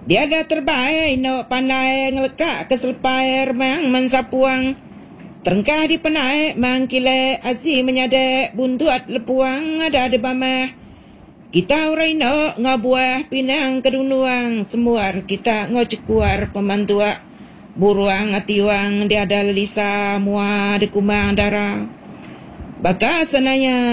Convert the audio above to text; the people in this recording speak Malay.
Dia dah terbaik no pandai ngelekak keselepai remang mensapuang. Terengkah di penai mangkile azi menyadek buntuat lepuang ada di bamah. Kita urai no ngabuah pinang kedunuang semuar kita ngocekuar pemantua. Buruang atiwang dia ada lisa mua de kumang darah. Baka sananya